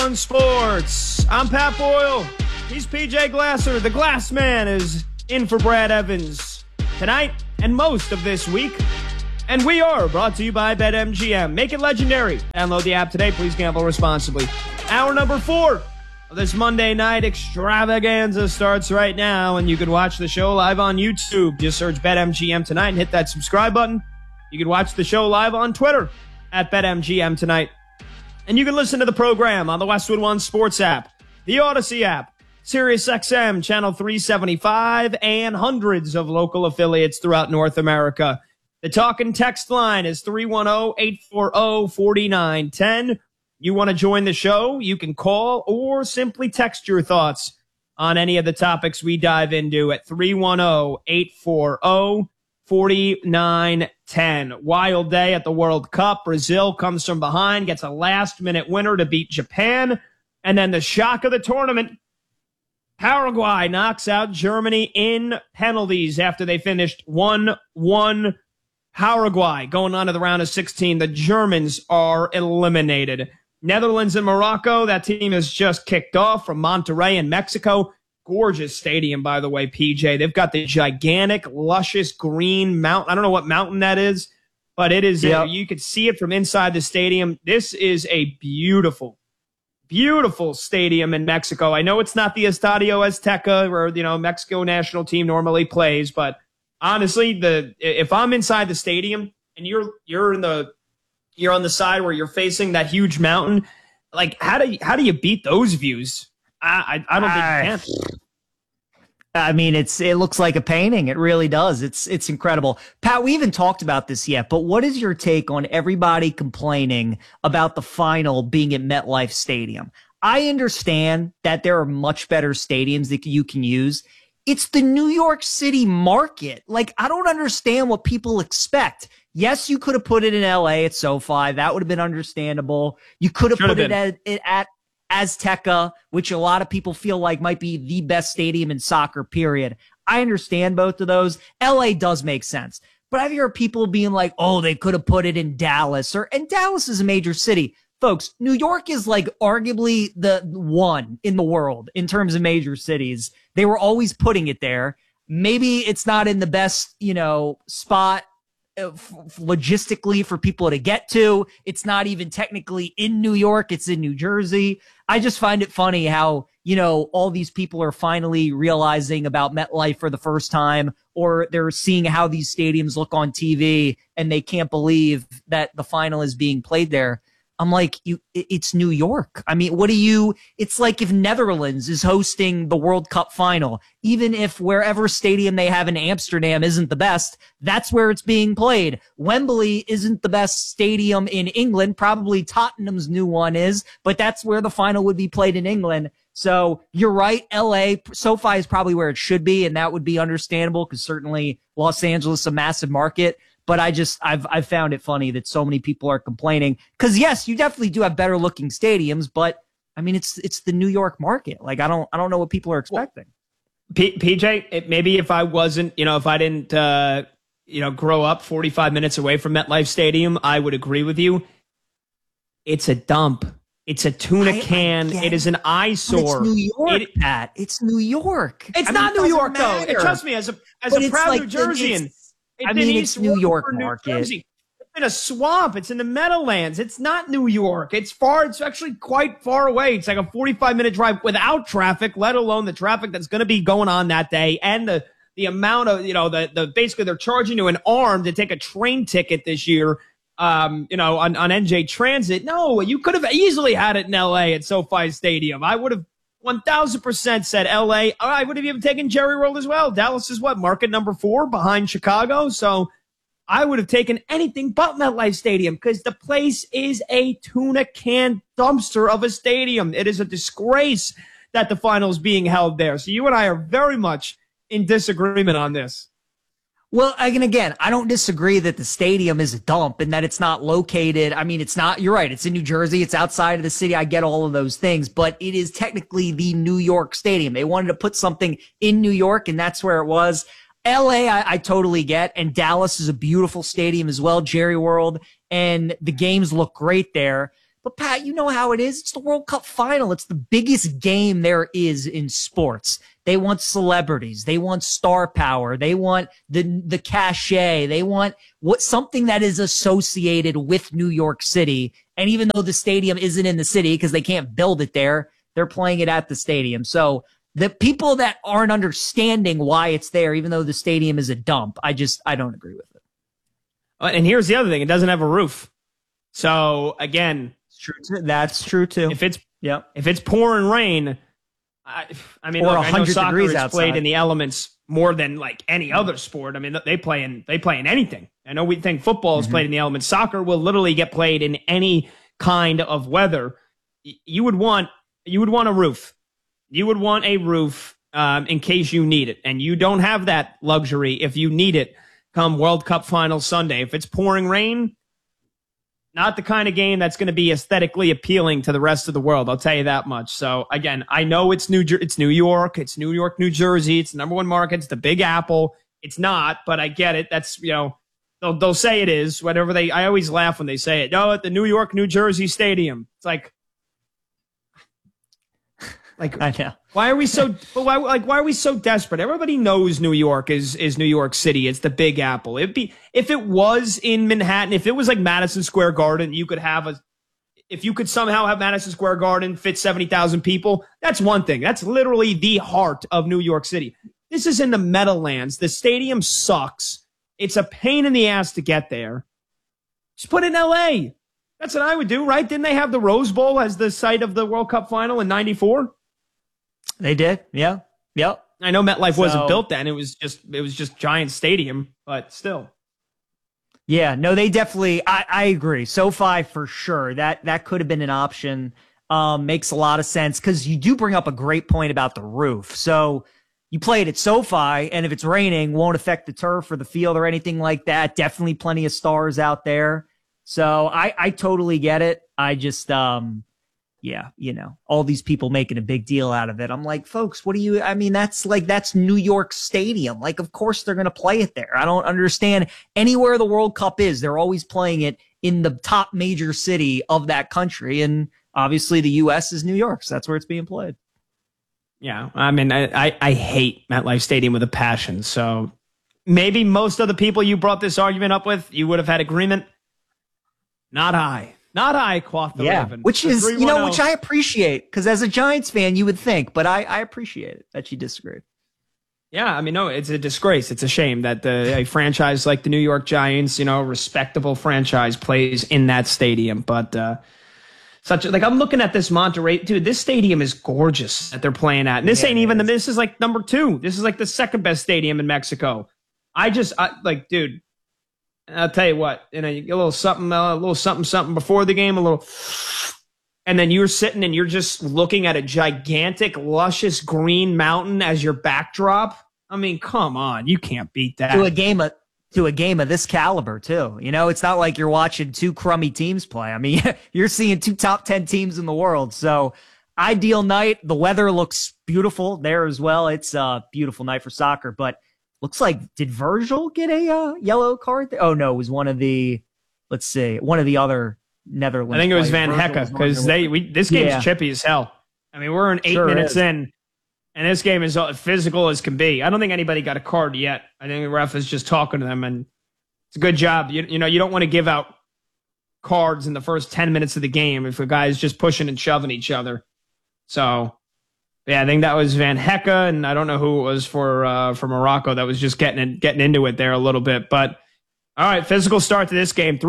On Sports. I'm Pat Boyle. He's PJ Glasser. The Glass Man is in for Brad Evans tonight and most of this week. And we are brought to you by BetMGM. Make it legendary. Download the app today. Please gamble responsibly. Hour number 4 of this Monday night extravaganza starts right now, and you can watch the show live on YouTube. Just search BetMGM tonight and hit that subscribe button. You can watch the show live on Twitter at BetMGM tonight. And you can listen to the program on the Westwood One Sports app, the Odyssey app, SiriusXM Channel 375, and hundreds of local affiliates throughout North America. The talk and text line is 310-840-4910. You want to join the show? You can call or simply text your thoughts on any of the topics we dive into at 310-840-4910. Wild day at the World Cup. Brazil comes from behind, gets a last-minute winner to beat Japan. And then the shock of the tournament, Paraguay knocks out Germany in penalties after they finished 1-1. Paraguay going on to the round of 16. The Germans are eliminated. Netherlands and Morocco, that team has just kicked off from Monterrey in Mexico. Gorgeous stadium, by the way, PJ. They've got the gigantic, luscious green mountain. I don't know what mountain that is, but it is. Yep. You could see it from inside the stadium. This is a beautiful, beautiful stadium in Mexico. I know it's not the Estadio Azteca where, Mexico national team normally plays, but honestly, if I'm inside the stadium and you're on the side where you're facing that huge mountain, like how do you beat those views? I don't think you can. I mean, it looks like a painting. It really does. It's incredible. Pat, we haven't talked about this yet, but what is your take on everybody complaining about the final being at MetLife Stadium? I understand that there are much better stadiums that you can use. It's the New York City market. Like, I don't understand what people expect. Yes, you could have put it in LA at SoFi. That would have been understandable. You could have put it at Azteca, which a lot of people feel like might be the best stadium in soccer, period. I understand both of those. LA does make sense. But I've heard people being like, oh, they could have put it in Dallas, and Dallas is a major city. Folks, New York is like arguably the one in the world in terms of major cities. They were always putting it there. Maybe it's not in the best, spot logistically for people to get to. It's not even technically in New York. It's in New Jersey. I just find it funny how, all these people are finally realizing about MetLife for the first time, or they're seeing how these stadiums look on TV and they can't believe that the final is being played there. I'm like, it's New York. I mean, it's like if Netherlands is hosting the World Cup final, even if wherever stadium they have in Amsterdam isn't the best, that's where it's being played. Wembley isn't the best stadium in England. Probably Tottenham's new one is, but that's where the final would be played in England. So you're right. LA, SoFi is probably where it should be. And that would be understandable because certainly Los Angeles is a massive market. But I've found it funny that so many people are complaining because yes, you definitely do have better looking stadiums, but I mean, it's the New York market. Like, I don't know what people are expecting. PJ, maybe if I wasn't, if I didn't, grow up 45 minutes away from MetLife Stadium, I would agree with you. It's a dump. It's a tuna can. It is an eyesore. It's New York, Pat. It's New York. It's not New York, though. Trust me, as a proud New Jerseyan. It's New York market. It's in a swamp. It's in the Meadowlands. It's not New York. It's far. It's actually quite far away. It's like a 45-minute drive without traffic, let alone the traffic that's going to be going on that day and the amount of, basically they're charging you an arm to take a train ticket this year, on NJ Transit. No, you could have easily had it in LA at SoFi Stadium. I would have 1,000% said LA. I would have even taken Jerry World as well. Dallas is market number 4 behind Chicago. So I would have taken anything but MetLife Stadium because the place is a tuna can dumpster of a stadium. It is a disgrace that the final is being held there. So you and I are very much in disagreement on this. Well, again, I don't disagree that the stadium is a dump and that it's not located. I mean, it's not, you're right. It's in New Jersey. It's outside of the city. I get all of those things, but it is technically the New York Stadium. They wanted to put something in New York and that's where it was. LA, I totally get. And Dallas is a beautiful stadium as well, Jerry World. And the games look great there. But Pat, you know how it is. It's the World Cup final. It's the biggest game there is in sports. They want celebrities. They want star power. They want the cachet. They want something that is associated with New York City. And even though the stadium isn't in the city because they can't build it there, they're playing it at the stadium. So the people that aren't understanding why it's there, even though the stadium is a dump, I don't agree with it. And here's the other thing. It doesn't have a roof. So again, that's true too. If it's pouring rain, I mean, look, I know soccer is played in the elements more than like any other sport. I mean, they play in anything. I know we think football is played in the elements. Soccer will literally get played in any kind of weather. You would want a roof. You would want a roof in case you need it, and you don't have that luxury if you need it come World Cup final Sunday. If it's pouring rain, not the kind of game that's going to be aesthetically appealing to the rest of the world. I'll tell you that much. So again, I know it's New York, New Jersey. It's the number one market. It's the Big Apple. It's not, but I get it. That's, they'll say it is. Whatever I always laugh when they say it. No, at the New York, New Jersey Stadium. It's like I know. Why are we so desperate? Everybody knows New York is New York City. It's the Big Apple. If it was in Manhattan, if it was like Madison Square Garden, if you could somehow have Madison Square Garden fit 70,000 people, that's one thing. That's literally the heart of New York City. This is in the Meadowlands. The stadium sucks. It's a pain in the ass to get there. Just put it in LA. That's what I would do, right? Didn't they have the Rose Bowl as the site of the World Cup final in '94? They did. Yeah. Yep. I know MetLife wasn't built then. It was just Giant Stadium, but still. Yeah, no, they definitely, I agree. SoFi for sure. That could have been an option. Makes a lot of sense because you do bring up a great point about the roof. So you play it at SoFi, and if it's raining, won't affect the turf or the field or anything like that. Definitely plenty of stars out there. So I totally get it. I just, yeah, all these people making a big deal out of it. I'm like, folks, that's New York Stadium. Like, of course they're going to play it there. I don't understand. Anywhere the World Cup is, they're always playing it in the top major city of that country. And obviously the U.S. is New York, so that's where it's being played. Yeah, I mean, I hate MetLife Stadium with a passion. So maybe most of the people you brought this argument up with, you would have had agreement. Not I. Not I, Quoth the Raven. Which is, which I appreciate, because as a Giants fan, you would think, but I appreciate it that you disagree. Yeah, I mean, no, it's a disgrace. It's a shame that a franchise like the New York Giants, respectable franchise, plays in that stadium. But I'm looking at this Monterey, dude. This stadium is gorgeous that they're playing at. And this ain't even this is like number 2. This is like the second best stadium in Mexico. Dude. I'll tell you what, you get a little something before the game, and then you're sitting and you're just looking at a gigantic, luscious green mountain as your backdrop. I mean, come on, you can't beat that. To a game of this caliber, too. It's not like you're watching 2 crummy teams play. I mean, you're seeing 2 top 10 teams in the world. So, ideal night. The weather looks beautiful there as well. It's a beautiful night for soccer, but looks like, did Virgil get a yellow card? Oh, no, it was one of the other Netherlands. I think it was Van Hecke, because this game's chippy as hell. I mean, we're in 8 minutes in, and this game is physical as can be. I don't think anybody got a card yet. I think the ref is just talking to them, and it's a good job. You don't want to give out cards in the first 10 minutes of the game if a guy's just pushing and shoving each other. So, yeah, I think that was Van Hecke, and I don't know who it was for Morocco that was just getting into it there a little bit. But, all right, physical start to this game,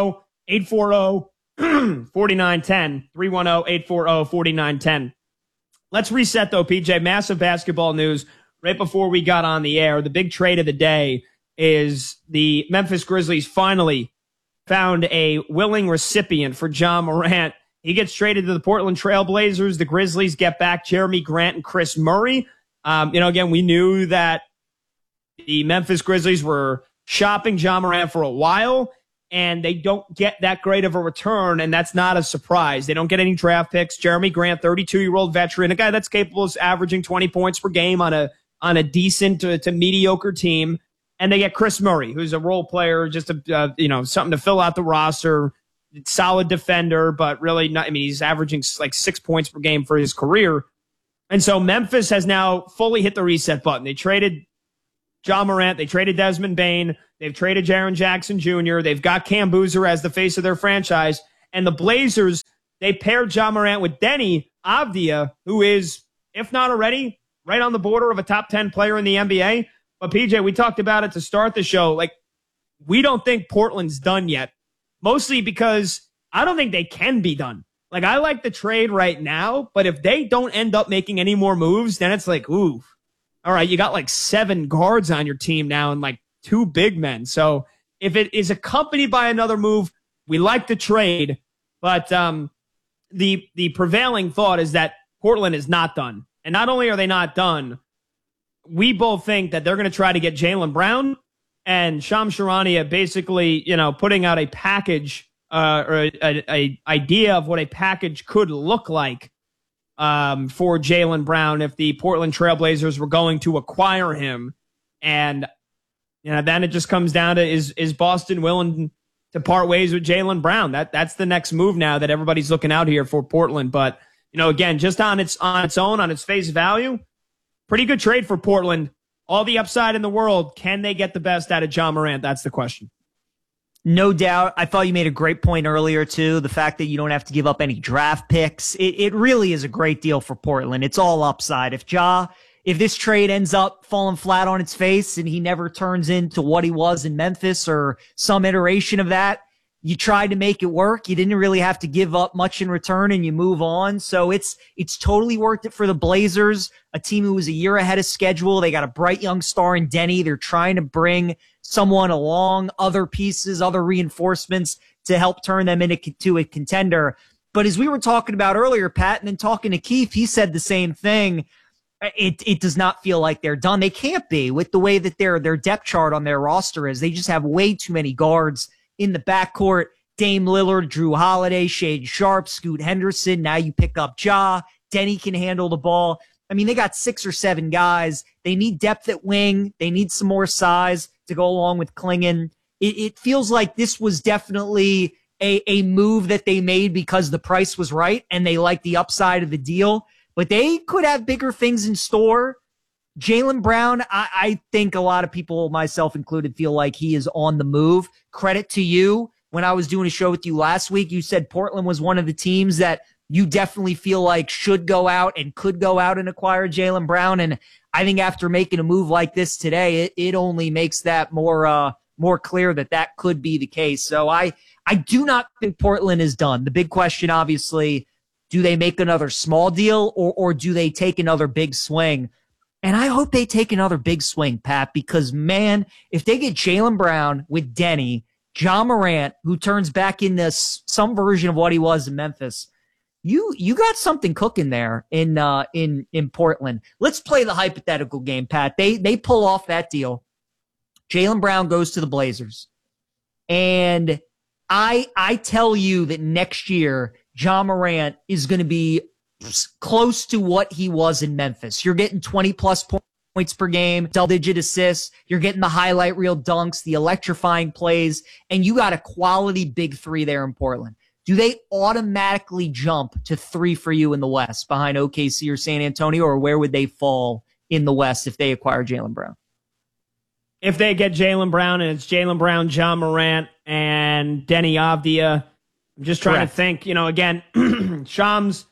310-840-4910, 310-840-4910. Let's reset, though, PJ. Massive basketball news right before we got on the air. The big trade of the day is the Memphis Grizzlies finally found a willing recipient for Ja Morant. He gets traded to the Portland Trail Blazers. The Grizzlies get back Jeremy Grant and Chris Murray. Again, we knew that the Memphis Grizzlies were shopping Ja Morant for a while, and they don't get that great of a return, and that's not a surprise. They don't get any draft picks. Jeremy Grant, 32-year-old veteran, a guy that's capable of averaging 20 points per game on a decent to mediocre team. And they get Chris Murray, who's a role player, just something to fill out the roster. solid defender, but really not. I mean, he's averaging like 6 points per game for his career. And so Memphis has now fully hit the reset button. They traded Ja Morant. They traded Desmond Bane. They've traded Jaren Jackson Jr. They've got Cam Boozer as the face of their franchise. And the Blazers, they paired Ja Morant with Deni Avdija, who is, if not already, right on the border of a top 10 player in the NBA. But PJ, we talked about it to start the show. Like, we don't think Portland's done yet, mostly because I don't think they can be done. Like, I like the trade right now, but if they don't end up making any more moves, then it's like, ooh, all right, you got like 7 guards on your team now and like 2 big men. So if it is accompanied by another move, we like the trade. But the prevailing thought is that Portland is not done. And not only are they not done, we both think that they're going to try to get Jaylen Brown and Shams Charania basically, putting out a package or a idea of what a package could look like for Jaylen Brown if the Portland Trailblazers were going to acquire him. And then it just comes down to is Boston willing to part ways with Jaylen Brown? That's the next move now that everybody's looking out here for Portland. But again, just on its own, on its face value, pretty good trade for Portland. All the upside in the world. Can they get the best out of Ja Morant? That's the question. No doubt. I thought you made a great point earlier, too. The fact that you don't have to give up any draft picks. It really is a great deal for Portland. It's all upside. If this trade ends up falling flat on its face and he never turns into what he was in Memphis or some iteration of that, you tried to make it work. You didn't really have to give up much in return and you move on. So it's totally worth it for the Blazers, a team who was a year ahead of schedule. They got a bright young star in Deni. They're trying to bring someone along, other pieces, other reinforcements to help turn them into a contender. But as we were talking about earlier, Pat, and then talking to Keith, he said the same thing. It does not feel like they're done. They can't be with the way that their depth chart on their roster is. They just have way too many guards in the backcourt. Dame Lillard, Drew Holiday, Shade Sharp, Scoot Henderson. Now you pick up Ja. Deni can handle the ball. I mean, they got 6 or 7 guys. They need depth at wing. They need some more size to go along with Klingon. It feels like this was definitely a move that they made because the price was right and they like the upside of the deal. But they could have bigger things in store. Jaylen Brown, I think a lot of people, myself included, feel like he is on the move. Credit to you. When I was doing a show with you last week, you said Portland was one of the teams that you definitely feel like should go out and could go out and acquire Jaylen Brown. And I think after making a move like this today, it only makes that more clear that could be the case. So I do not think Portland is done. The big question, obviously, do they make another small deal or do they take another big swing? And I hope they take another big swing, Pat, because, man, if they get Jaylen Brown with Deni, Ja Morant, who turns back into some version of what he was in Memphis, you got something cooking there in Portland. Let's play the hypothetical game, Pat. They pull off that deal. Jaylen Brown goes to the Blazers. And I tell you that next year, Ja Morant is going to be close to what he was in Memphis. You're getting 20-plus points per game, double-digit assists. You're getting the highlight reel dunks, the electrifying plays, and you got a quality big 3 there in Portland. Do they automatically jump to 3 for you in the West behind OKC or San Antonio, or where would they fall in the West if they acquire Jaylen Brown? If they get Jaylen Brown and it's Jaylen Brown, Ja Morant, and Deni Avdija, I'm just trying to think, again, Shams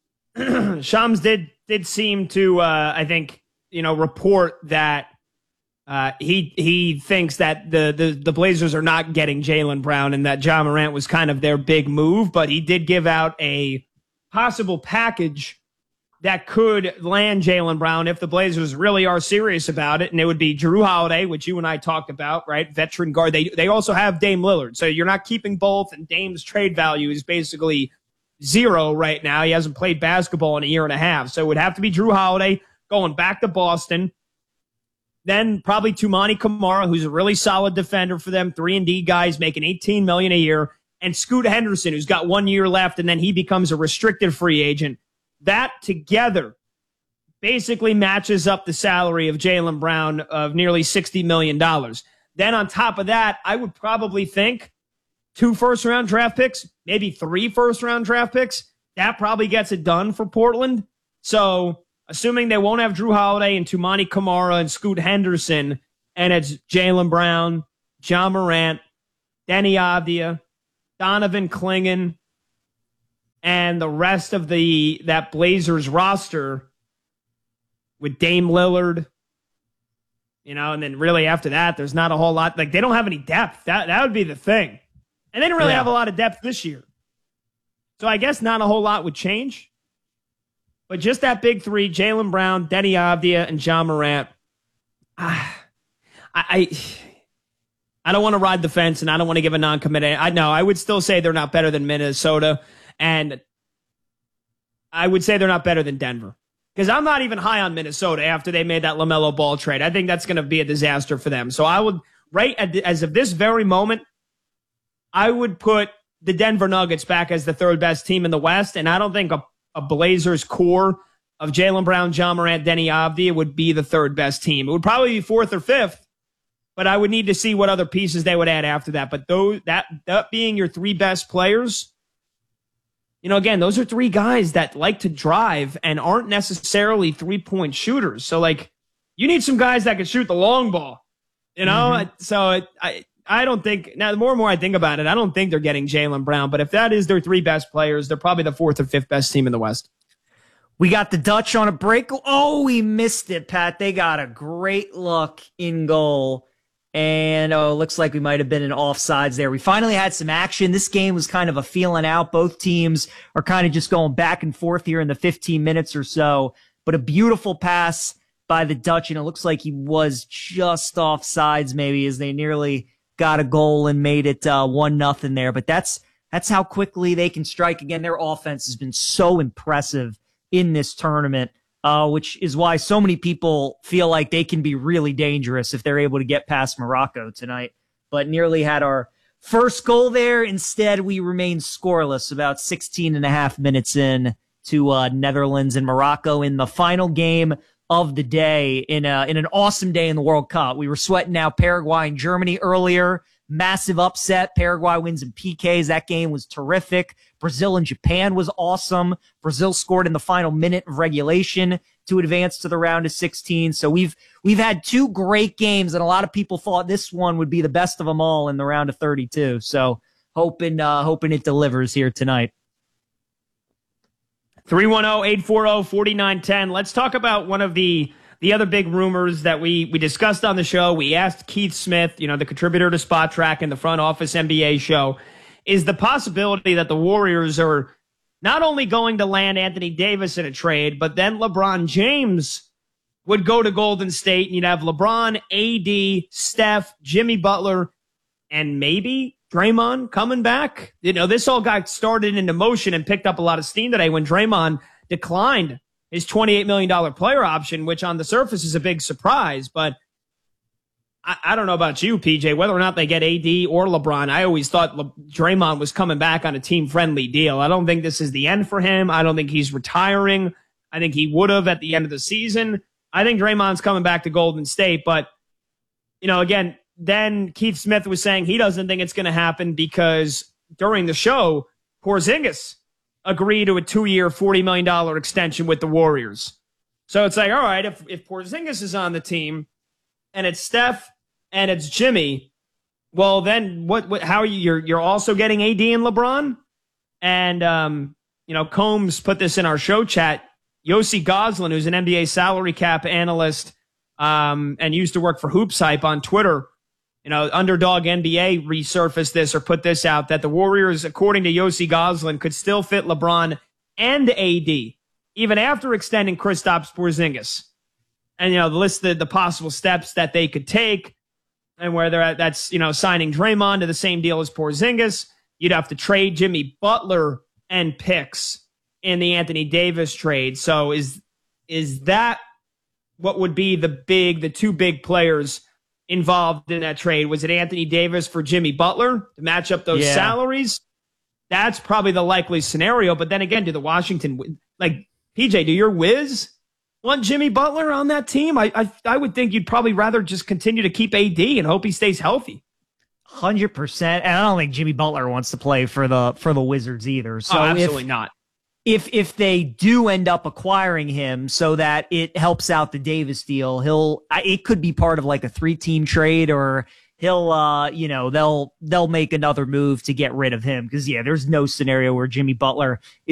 did seem to, I think, report that he thinks that the Blazers are not getting Jaylen Brown and that Ja Morant was kind of their big move, but he did give out a possible package that could land Jaylen Brown if the Blazers really are serious about it, and it would be Drew Holiday, which you and I talked about, right? Veteran guard. They also have Dame Lillard, so you're not keeping both, and Dame's trade value is basically 0 right now. He hasn't played basketball in a year and a half, so it would have to be Drew Holiday going back to Boston. Then probably Toumani Camara, who's a really solid defender for them, 3-and-D guys making $18 million a year, and Scoot Henderson, who's got 1 year left, and then he becomes a restricted free agent. That together basically matches up the salary of Jaylen Brown of nearly $60 million. Then on top of that, I would probably think 2 first-round draft picks, maybe 3 first-round draft picks. That probably gets it done for Portland. So assuming they won't have Drew Holiday and Toumani Camara and Scoot Henderson, and it's Jaylen Brown, Ja Morant, Deni Avdija, Donovan Clingan, and the rest of that Blazers roster with Dame Lillard, and then really after that, there's not a whole lot. Like, they don't have any depth. That would be the thing. And they didn't really have a lot of depth this year. So I guess not a whole lot would change. But just that big 3, Jaylen Brown, Deni Avdija, and Ja Morant. I don't want to ride the fence, and I don't want to give a non-commit. I would still say they're not better than Minnesota, and I would say they're not better than Denver. Because I'm not even high on Minnesota after they made that LaMelo Ball trade. I think that's going to be a disaster for them. So I would, as of this very moment, I would put the Denver Nuggets back as the 3rd best team in the West, and I don't think a Blazers core of Jaylen Brown, Ja Morant, Deni Avdija would be the 3rd best team. It would probably be 4th or 5th, but I would need to see what other pieces they would add after that. But that being your 3 best players, again, those are 3 guys that like to drive and aren't necessarily 3-point shooters. So, you need some guys that can shoot the long ball, So I don't think, now the more and more I think about it, I don't think they're getting Jaylen Brown. But if that is their 3 best players, they're probably the 4th or 5th best team in the West. We got the Dutch on a break. Oh, we missed it, Pat. They got a great look in goal. And looks like we might have been in offsides there. We finally had some action. This game was kind of a feeling out. Both teams are kind of just going back and forth here in the 15 minutes or so. But a beautiful pass by the Dutch, and it looks like he was just offsides maybe as they nearly got a goal and made it 1-0 there. But that's how quickly they can strike. Again, their offense has been so impressive in this tournament. Which is why so many people feel like they can be really dangerous if they're able to get past Morocco tonight. But nearly had our first goal there. Instead, we remained scoreless about 16 and a half minutes in to Netherlands and Morocco in the final game of the day in an awesome day in the World Cup. We were sweating out Paraguay and Germany earlier. Massive upset. Paraguay wins in PKs. That game was terrific. Brazil and Japan was awesome. Brazil scored in the final minute of regulation to advance to the round of 16. So we've had 2 great games, and a lot of people thought this one would be the best of them all in the round of 32. So hoping it delivers here tonight. 310-840-4910. Let's talk about one of the other big rumors that we discussed on the show. We asked Keith Smith, the contributor to Spot Track and the Front Office NBA show, is the possibility that the Warriors are not only going to land Anthony Davis in a trade, but then LeBron James would go to Golden State, and you'd have LeBron, AD, Steph, Jimmy Butler, and maybe Draymond coming back. This all got started into motion and picked up a lot of steam today when Draymond declined his $28 million player option, which on the surface is a big surprise. But I don't know about you, PJ, whether or not they get AD or LeBron. I always thought Draymond was coming back on a team-friendly deal. I don't think this is the end for him. I don't think he's retiring. I think he would have at the end of the season. I think Draymond's coming back to Golden State. But, again, then Keith Smith was saying he doesn't think it's going to happen because during the show, Porzingis agreed to a 2-year, $40 million extension with the Warriors. So it's like, all right, if Porzingis is on the team and it's Steph and it's Jimmy, well, then how are you're also getting AD and LeBron? And, Combs put this in our show chat. Yossi Goslin, who's an NBA salary cap analyst and used to work for Hoops Hype on Twitter, Underdog NBA resurfaced this or put this out that the Warriors, according to Yossi Goslin, could still fit LeBron and AD even after extending Kristaps Porzingis. And, listed the possible steps that they could take and where they're at. That's, signing Draymond to the same deal as Porzingis. You'd have to trade Jimmy Butler and picks in the Anthony Davis trade. So is that what would be the 2 big players involved in that trade? Was it Anthony Davis for Jimmy Butler to match up those salaries? That's probably the likely scenario. But then again, do the Washington, PJ, do your Wiz want Jimmy Butler on that team? I would think you'd probably rather just continue to keep AD and hope he stays healthy. 100%. And I don't think Jimmy Butler wants to play for the Wizards either. So absolutely not. If they do end up acquiring him so that it helps out the Davis deal, it could be part of like a 3-team trade, or they'll make another move to get rid of him. Cause there's no scenario where Jimmy Butler